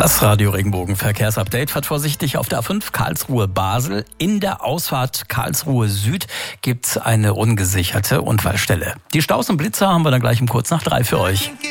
Das Radio Regenbogen Verkehrsupdate. Fahrt vorsichtig auf der A5 Karlsruhe-Basel. In der Ausfahrt Karlsruhe Süd gibt's eine ungesicherte Unfallstelle. Die Staus und Blitzer haben wir dann gleich um kurz nach 3 für euch.